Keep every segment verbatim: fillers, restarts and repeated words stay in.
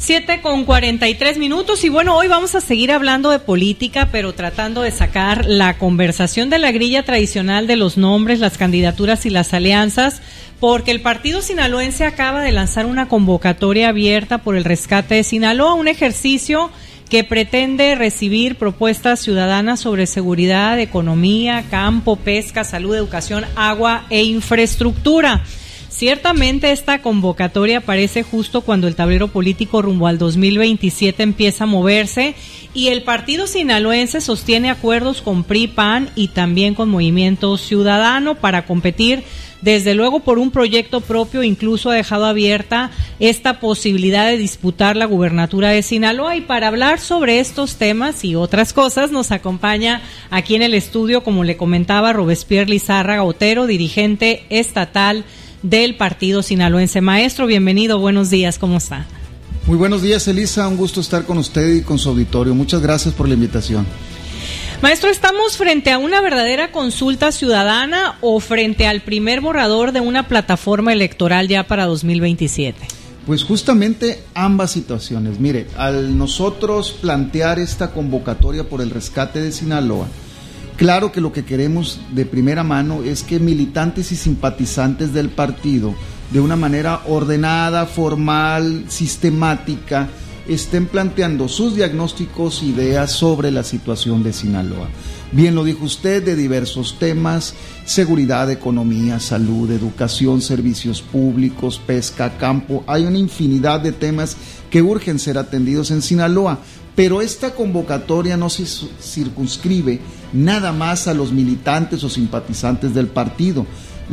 siete con cuarenta y tres minutos y bueno, hoy vamos a seguir hablando de política, pero tratando de sacar la conversación de la grilla tradicional de los nombres, las candidaturas y las alianzas, porque el Partido Sinaloense acaba de lanzar una convocatoria abierta por el rescate de Sinaloa, un ejercicio que pretende recibir propuestas ciudadanas sobre seguridad, economía, campo, pesca, salud, educación, agua e infraestructura. Ciertamente esta convocatoria aparece justo cuando el tablero político rumbo al dos mil veintisiete empieza a moverse y el Partido Sinaloense sostiene acuerdos con P R I, P A N y también con Movimiento Ciudadano para competir desde luego por un proyecto propio. Incluso ha dejado abierta esta posibilidad de disputar la gubernatura de Sinaloa, y para hablar sobre estos temas y otras cosas nos acompaña aquí en el estudio, como le comentaba, Robespierre Lizárraga Otero, dirigente estatal del Partido Sinaloense. Maestro, bienvenido, buenos días, ¿cómo está? Muy buenos días, Elisa, un gusto estar con usted y con su auditorio. Muchas gracias por la invitación. Maestro, ¿estamos frente a una verdadera consulta ciudadana o frente al primer borrador de una plataforma electoral ya para dos mil veintisiete? Pues justamente ambas situaciones. Mire, al nosotros plantear esta convocatoria por el rescate de Sinaloa, claro que lo que queremos de primera mano es que militantes y simpatizantes del partido, de una manera ordenada, formal, sistemática, estén planteando sus diagnósticos, ideas sobre la situación de Sinaloa. Bien lo dijo usted, de diversos temas: seguridad, economía, salud, educación, servicios públicos, pesca, campo. Hay una infinidad de temas que urgen ser atendidos en Sinaloa, pero esta convocatoria no se circunscribe nada más a los militantes o simpatizantes del partido.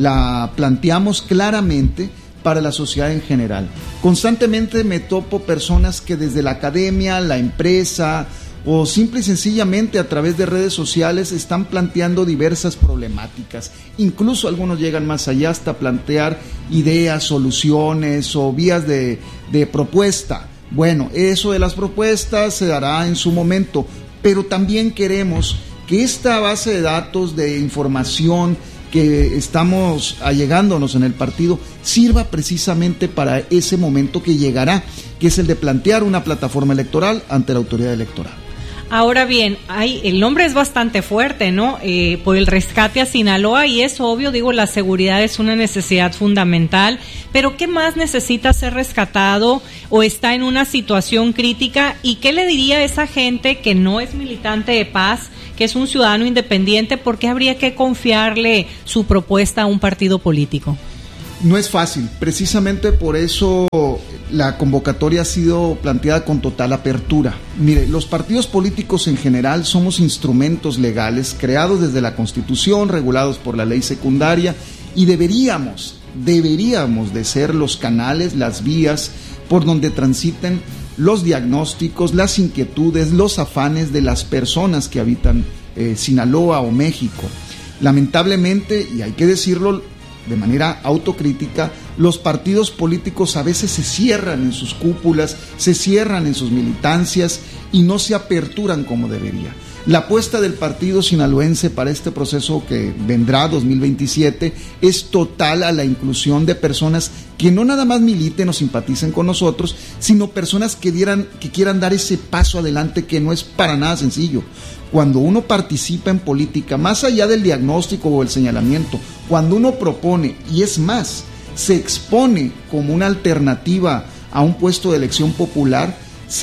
La planteamos claramente para la sociedad en general. Constantemente me topo personas que desde la academia, la empresa o simple y sencillamente a través de redes sociales están planteando diversas problemáticas. Incluso algunos llegan más allá hasta plantear ideas, soluciones o vías de, de propuesta. Bueno, eso de las propuestas se dará en su momento, pero también queremos que esta base de datos de información que estamos allegándonos en el partido sirva precisamente para ese momento que llegará, que es el de plantear una plataforma electoral ante la autoridad electoral. Ahora bien, hay, el nombre es bastante fuerte, ¿no? Eh, por el rescate a Sinaloa, y es obvio, digo, la seguridad es una necesidad fundamental, pero ¿qué más necesita ser rescatado o está en una situación crítica? ¿Y qué le diría a esa gente que no es militante de paz, que es un ciudadano independiente? ¿Por qué habría que confiarle su propuesta a un partido político? No es fácil, precisamente por eso la convocatoria ha sido planteada con total apertura. Mire, los partidos políticos en general somos instrumentos legales creados desde la Constitución, regulados por la ley secundaria, y deberíamos, deberíamos de ser los canales, las vías por donde transiten los diagnósticos, las inquietudes, los afanes de las personas que habitan eh, Sinaloa o México. Lamentablemente, y hay que decirlo de manera autocrítica, los partidos políticos a veces se cierran en sus cúpulas, se cierran en sus militancias y no se aperturan como debería. La apuesta del Partido Sinaloense para este proceso que vendrá dos mil veintisiete es total a la inclusión de personas que no nada más militen o simpaticen con nosotros, sino personas que dieran, que quieran dar ese paso adelante, que no es para nada sencillo. Cuando uno participa en política, más allá del diagnóstico o el señalamiento, cuando uno propone, y es más, se expone como una alternativa a un puesto de elección popular,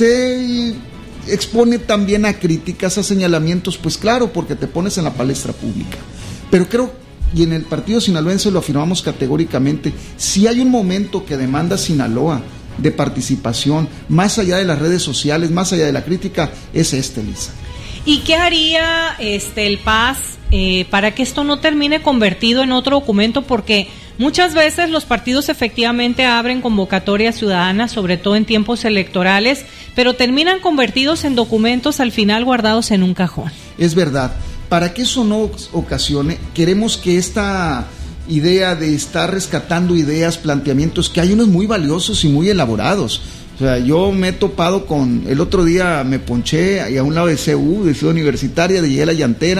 se expone también a críticas, a señalamientos, pues claro, porque te pones en la palestra pública. Pero creo, y en el Partido Sinaloense lo afirmamos categóricamente, si hay un momento que demanda Sinaloa de participación, más allá de las redes sociales, más allá de la crítica, es este, Lisa. ¿Y qué haría este el P A S eh, para que esto no termine convertido en otro documento? Porque muchas veces los partidos efectivamente abren convocatorias ciudadanas, sobre todo en tiempos electorales, pero terminan convertidos en documentos al final guardados en un cajón. Es verdad. Para que eso no ocasione, queremos que esta idea de estar rescatando ideas, planteamientos, que hay unos muy valiosos y muy elaborados. O sea, yo me he topado con, el otro día me ponché ahí a un lado de C U, de Ciudad Universitaria, de llegué a la llantera,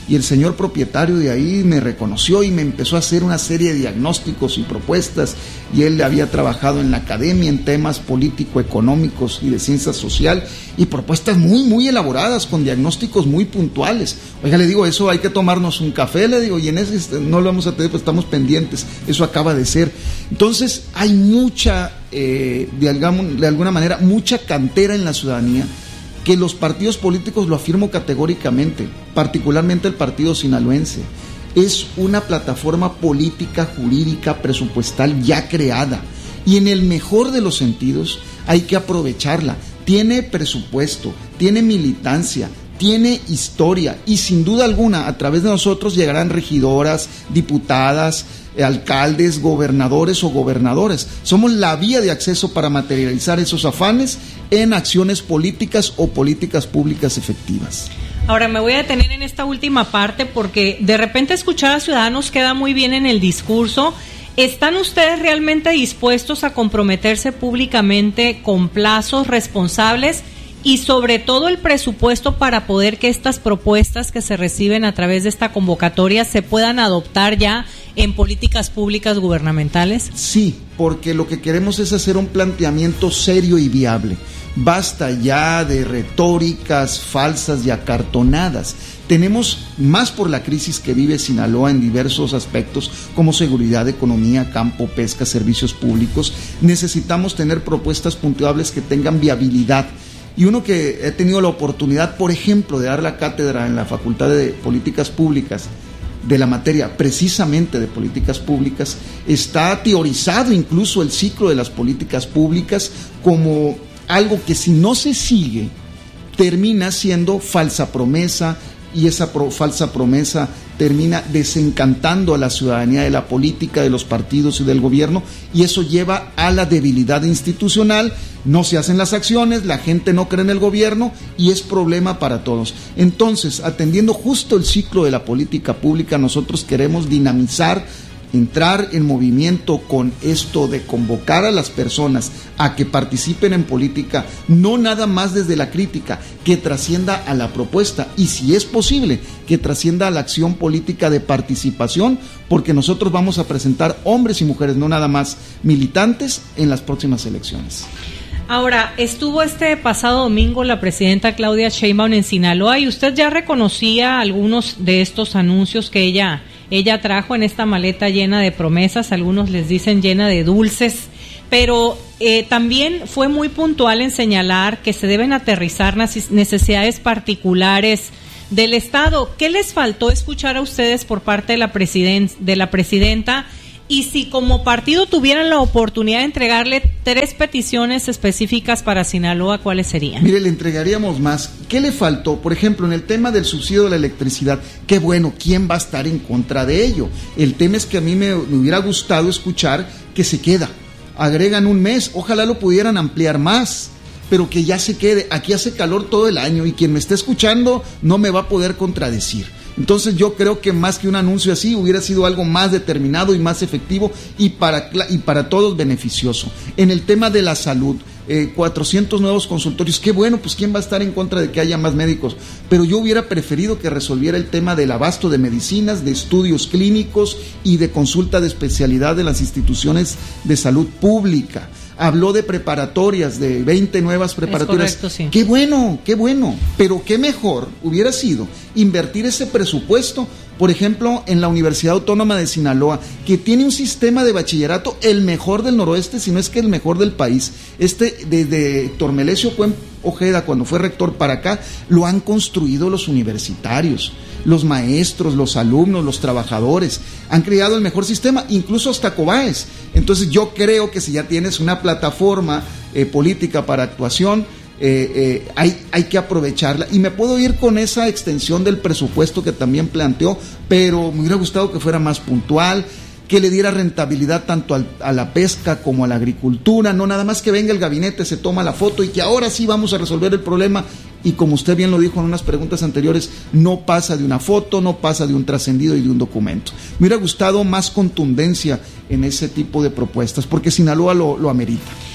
y el señor propietario de ahí me reconoció y me empezó a hacer una serie de diagnósticos y propuestas, y él había trabajado en la academia en temas político-económicos y de ciencia social, y propuestas muy, muy elaboradas, con diagnósticos muy puntuales. Oiga, le digo, eso hay que tomarnos un café, le digo, y en ese no lo vamos a tener, pues estamos pendientes, eso acaba de ser. Entonces, hay mucha, eh, de, algún, de alguna manera, mucha cantera en la ciudadanía, que los partidos políticos, lo afirmo categóricamente, particularmente el partido sinaloense, es una plataforma política, jurídica, presupuestal ya creada, y en el mejor de los sentidos hay que aprovecharla. Tiene presupuesto, tiene militancia, tiene historia, y sin duda alguna a través de nosotros llegarán regidoras, diputadas, alcaldes, gobernadores o gobernadores. Somos la vía de acceso para materializar esos afanes en acciones políticas o políticas públicas efectivas. Ahora me voy a detener en esta última parte, porque de repente escuchar a ciudadanos queda muy bien en el discurso. ¿Están ustedes realmente dispuestos a comprometerse públicamente con plazos responsables y sobre todo el presupuesto para poder que estas propuestas que se reciben a través de esta convocatoria se puedan adoptar ya en políticas públicas gubernamentales? Sí, porque lo que queremos es hacer un planteamiento serio y viable. Basta ya de retóricas falsas y acartonadas. Tenemos, más por la crisis que vive Sinaloa en diversos aspectos, como seguridad, economía, campo, pesca, servicios públicos, necesitamos tener propuestas puntuables que tengan viabilidad. Y uno que he tenido la oportunidad, por ejemplo, de dar la cátedra en la Facultad de Políticas Públicas, de la materia precisamente de políticas públicas, está teorizado incluso el ciclo de las políticas públicas como algo que, si no se sigue, termina siendo falsa promesa, y esa pro, falsa promesa termina desencantando a la ciudadanía de la política, de los partidos y del gobierno, y eso lleva a la debilidad institucional. No se hacen las acciones, la gente no cree en el gobierno y es problema para todos. Entonces, atendiendo justo el ciclo de la política pública, nosotros queremos dinamizar, entrar en movimiento con esto de convocar a las personas a que participen en política, no nada más desde la crítica, que trascienda a la propuesta, y si es posible, que trascienda a la acción política de participación, porque nosotros vamos a presentar hombres y mujeres, no nada más militantes, en las próximas elecciones. Ahora, estuvo este pasado domingo la presidenta Claudia Sheinbaum en Sinaloa, y usted ya reconocía algunos de estos anuncios que ella, ella trajo en esta maleta llena de promesas, algunos les dicen llena de dulces, pero eh, también fue muy puntual en señalar que se deben aterrizar necesidades particulares del Estado. ¿Qué les faltó escuchar a ustedes por parte de la presiden- de la presidenta? Y si como partido tuvieran la oportunidad de entregarle tres peticiones específicas para Sinaloa, ¿cuáles serían? Mire, le entregaríamos más. ¿Qué le faltó? Por ejemplo, en el tema del subsidio de la electricidad, qué bueno, ¿quién va a estar en contra de ello? El tema es que a mí me, me hubiera gustado escuchar que se queda. Agregan un mes, ojalá lo pudieran ampliar más, pero que ya se quede. Aquí hace calor todo el año y quien me esté escuchando no me va a poder contradecir. Entonces yo creo que más que un anuncio así hubiera sido algo más determinado y más efectivo y para, y para todos beneficioso. En el tema de la salud, eh, cuatrocientos nuevos consultorios, qué bueno, pues quién va a estar en contra de que haya más médicos, pero yo hubiera preferido que resolviera el tema del abasto de medicinas, de estudios clínicos y de consulta de especialidad de las instituciones de salud pública. Habló de preparatorias, de veinte nuevas preparatorias. Es correcto, sí. Qué bueno, qué bueno, pero qué mejor hubiera sido invertir ese presupuesto, por ejemplo, en la Universidad Autónoma de Sinaloa, que tiene un sistema de bachillerato el mejor del noroeste, si no es que el mejor del país. Este, desde Héctor Melesio Ojeda, cuando fue rector para acá, lo han construido los universitarios, los maestros, los alumnos, los trabajadores, han creado el mejor sistema, incluso hasta Cobaes. Entonces yo creo que si ya tienes una plataforma eh, política para actuación, eh, eh, hay, hay que aprovecharla, y me puedo ir con esa extensión del presupuesto que también planteó, pero me hubiera gustado que fuera más puntual, que le diera rentabilidad tanto al, a la pesca como a la agricultura, no nada más que venga el gabinete, se toma la foto y que ahora sí vamos a resolver el problema, y como usted bien lo dijo en unas preguntas anteriores, no pasa de una foto, no pasa de un trascendido y de un documento. Me hubiera gustado más contundencia en ese tipo de propuestas, porque Sinaloa lo, lo amerita.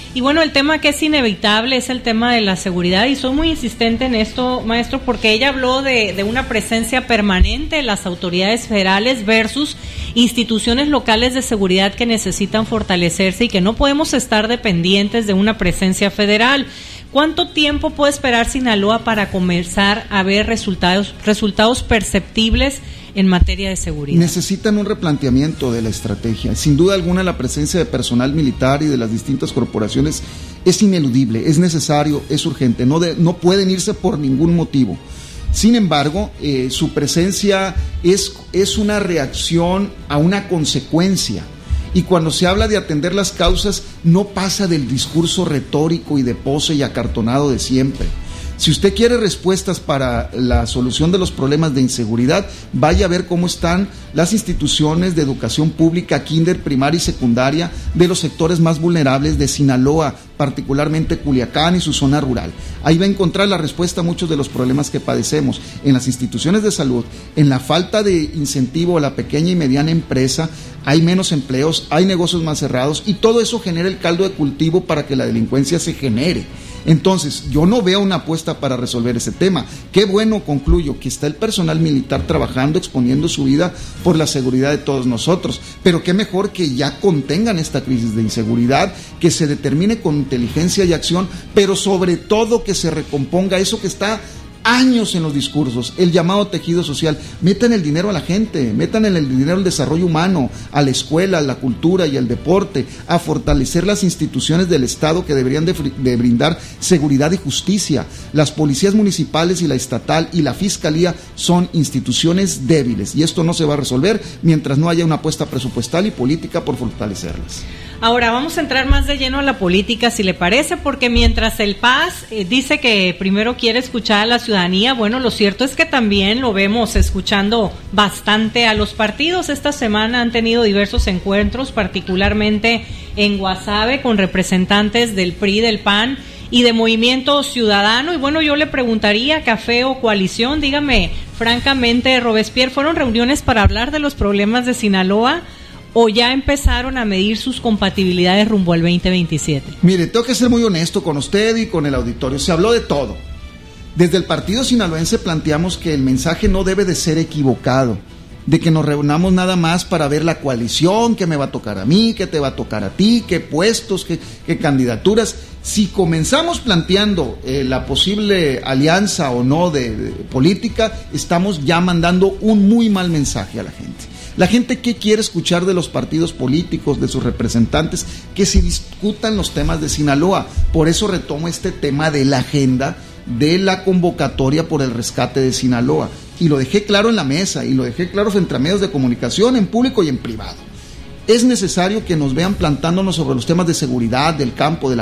Y bueno, el tema que es inevitable es el tema de la seguridad, y soy muy insistente en esto, maestro, porque ella habló de, de una presencia permanente de las autoridades federales versus instituciones locales de seguridad que necesitan fortalecerse y que no podemos estar dependientes de una presencia federal. ¿Cuánto tiempo puede esperar Sinaloa para comenzar a ver resultados, resultados perceptibles en materia de seguridad? Necesitan un replanteamiento de la estrategia. Sin duda alguna, la presencia de personal militar y de las distintas corporaciones es ineludible, es necesario, es urgente, no, de, no pueden irse por ningún motivo. Sin embargo, eh, su presencia es, es una reacción a una consecuencia. Y cuando se habla de atender las causas, no pasa del discurso retórico y de pose y acartonado de siempre. Si usted quiere respuestas para la solución de los problemas de inseguridad, vaya a ver cómo están las instituciones de educación pública, kinder, primaria y secundaria de los sectores más vulnerables de Sinaloa, particularmente Culiacán y su zona rural. Ahí va a encontrar la respuesta a muchos de los problemas que padecemos en las instituciones de salud, en la falta de incentivo a la pequeña y mediana empresa. Hay menos empleos, hay negocios más cerrados, y todo eso genera el caldo de cultivo para que la delincuencia se genere. Entonces, yo no veo una apuesta para resolver ese tema. Qué bueno, concluyo, que está el personal militar trabajando, exponiendo su vida por la seguridad de todos nosotros, pero qué mejor que ya contengan esta crisis de inseguridad, que se determine con inteligencia y acción, pero sobre todo que se recomponga eso que está años en los discursos, el llamado tejido social. Metan el dinero a la gente, metan el dinero al desarrollo humano, a la escuela, a la cultura y al deporte, a fortalecer las instituciones del Estado que deberían de, de brindar seguridad y justicia. Las policías municipales y la estatal y la fiscalía son instituciones débiles, y esto no se va a resolver mientras no haya una apuesta presupuestal y política por fortalecerlas. Ahora vamos a entrar más de lleno a la política, si le parece, porque mientras el P A S eh, dice que primero quiere escuchar a la ciudadanía, bueno, lo cierto es que también lo vemos escuchando bastante a los partidos. Esta semana han tenido diversos encuentros, particularmente en Guasave, con representantes del P R I, del P A N y de Movimiento Ciudadano. Y bueno, yo le preguntaría, café o coalición, dígame francamente, Robespierre, ¿fueron reuniones para hablar de los problemas de Sinaloa o ya empezaron a medir sus compatibilidades rumbo al veinte veintisiete? Mire, tengo que ser muy honesto con usted y con el auditorio. Se habló de todo. Desde el partido sinaloense planteamos que el mensaje no debe de ser equivocado, de que nos reunamos nada más para ver la coalición, qué me va a tocar a mí, qué te va a tocar a ti, qué puestos, qué, qué candidaturas. Si comenzamos planteando eh, la posible alianza o no de, de política, estamos ya mandando un muy mal mensaje a la gente. La gente, ¿qué quiere escuchar de los partidos políticos, de sus representantes? Que se discutan los temas de Sinaloa. Por eso retomo este tema de la agenda de la convocatoria por el rescate de Sinaloa. Y lo dejé claro en la mesa, y lo dejé claro frente a medios de comunicación, en público y en privado. Es necesario que nos vean plantándonos sobre los temas de seguridad, del campo, de la